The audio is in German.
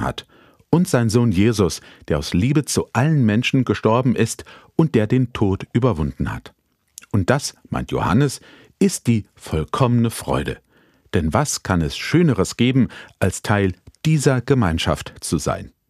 geschaffen hat, und sein Sohn Jesus, der aus Liebe zu allen Menschen gestorben ist und der den Tod überwunden hat. Und das, meint Johannes, ist die vollkommene Freude. Denn was kann es Schöneres geben, als Teil dieser Gemeinschaft zu sein?